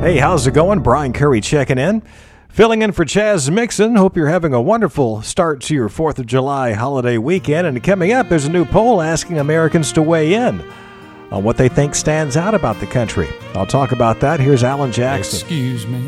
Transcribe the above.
Hey, how's it going? Brian Curry checking in. Filling in for Chaz Mixon. Hope you're having a wonderful start to your 4th of July holiday weekend. And coming up, there's a new poll asking Americans to weigh in on what they think stands out about the country. I'll talk about that. Here's Alan Jackson. Excuse me.